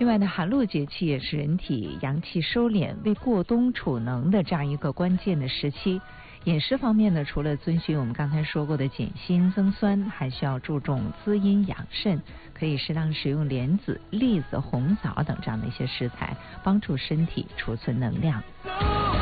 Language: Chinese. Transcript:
另外呢，寒露节气也是人体阳气收敛、为过冬储能的这样一个关键的时期。饮食方面呢，除了遵循我们刚才说过的减辛增酸，还需要注重滋阴养肾，可以适当食用莲子、栗子、红枣等这样的一些食材，帮助身体储存能量。